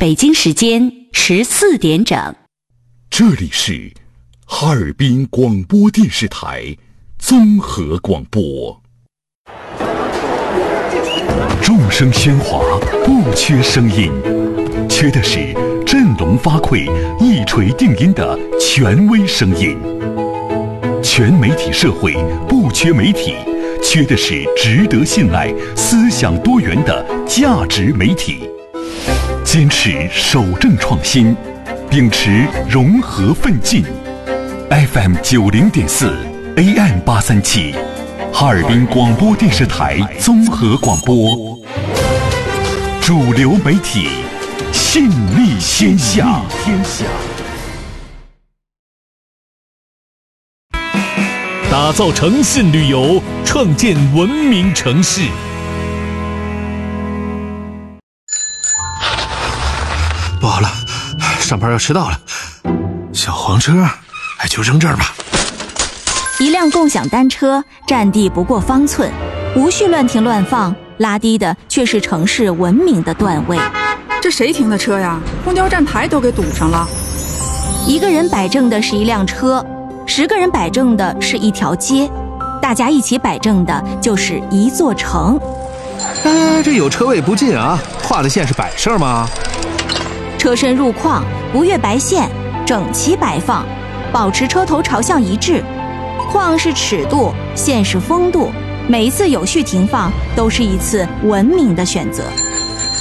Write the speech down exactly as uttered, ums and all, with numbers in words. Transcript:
北京时间十四点整。 这里是哈尔滨广播电视台综合广播。众声喧哗，不缺声音，缺的是振聋发聩、一锤定音的权威声音。全媒体社会不缺媒体，缺的是值得信赖、思想多元的价值媒体。坚持守正创新，秉持融合奋进。F M 九零点四 A M 八三七，哈尔滨广播电视台综合广播，主流媒体，信力天下。天下。 打造诚信旅游，创建文明城市。 不好了，上班要迟到了。小黄车，哎，就扔这儿吧。 一辆共享单车占地不过方寸，无序乱停乱放，拉低的却是城市文明的段位。 这谁停的车呀？公交站台都给堵上了。 一个人摆正的是一辆车，十个人摆正的是一条街，大家一起摆正的就是一座城。 哎，这有车位不进啊，画的线是摆设吗？ 车身入框，不越白线，整齐摆放，保持车头朝向一致。框是尺度，线是风度，每一次有序停放都是一次文明的选择。